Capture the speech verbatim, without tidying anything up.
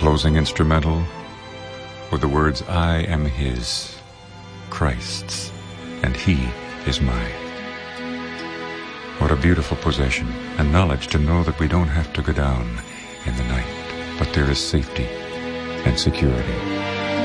closing instrumental were the words, I am his, Christ's, and he is mine. What a beautiful possession and knowledge to know that we don't have to go down in the night, but there is safety and security.